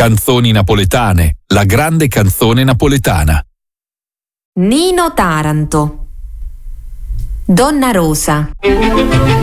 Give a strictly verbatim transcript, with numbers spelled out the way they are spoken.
Canzoni napoletane, la grande canzone napoletana. Nino Taranto. Donna Rosa.